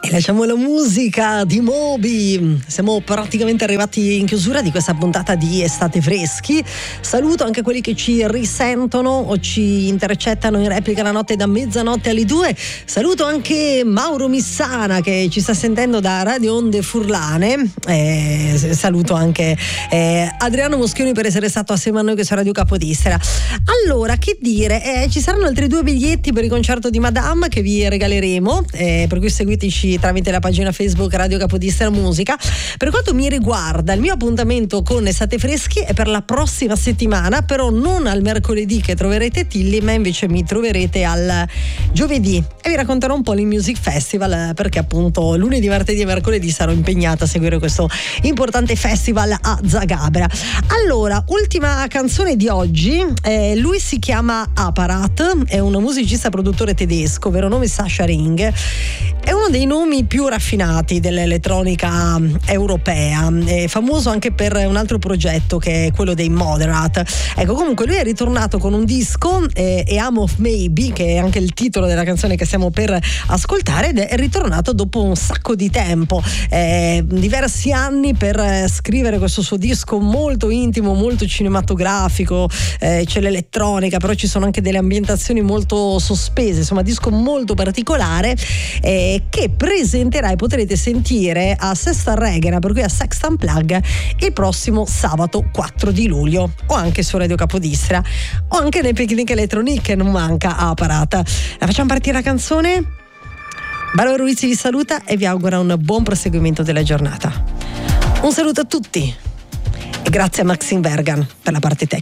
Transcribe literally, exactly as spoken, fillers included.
E lasciamo la musica di Moby. Siamo praticamente arrivati in chiusura di questa puntata di Estate Freschi. Saluto anche quelli che ci risentono o ci intercettano in replica la notte da mezzanotte alle due. Saluto anche Mauro Missana che ci sta sentendo da Radio Onde Furlane. Eh, saluto anche eh, Adriano Moschioni per essere stato assieme a noi questa Radio Capodistria. Allora, che dire, eh, ci saranno altri due biglietti per il concerto di Madame che vi regaleremo, eh, per cui seguiteci tramite la pagina Facebook Radio Capodistria Musica. Per quanto mi riguarda, il mio appuntamento con Estate Freschi è per la prossima settimana, però non al mercoledì che troverete Tilly, ma invece mi troverete al giovedì e vi racconterò un po' il Music Festival, perché appunto lunedì, martedì e mercoledì sarò impegnata a seguire questo importante festival a Zagabria. Allora, ultima canzone di oggi, eh, lui si chiama Aparat, è un musicista produttore tedesco, vero nome Sascha Ring, è uno dei nomi più raffinati dell'elettronica europea, è famoso anche per un altro progetto che è quello dei Moderat. Ecco, comunque lui è ritornato con un disco, eh, E Am of Maybe, che è anche il titolo della canzone che stiamo per ascoltare, ed è ritornato dopo un sacco di tempo, eh, diversi anni per scrivere questo suo disco molto intimo, molto cinematografico, eh, c'è l'elettronica, però ci sono anche delle ambientazioni molto sospese, insomma disco molto particolare, eh, che presenterà e potrete sentire a Sesta Regena, per cui a Sextant Plug, il prossimo sabato quattro di luglio, o anche su Radio Capodistria o anche nei Picnic Electronic, che non manca a Parata. La facciamo partire la canzone? Barbara Ruizzi vi saluta e vi augura un buon proseguimento della giornata. Un saluto a tutti e grazie a Maxim Bergan per la parte tecnica.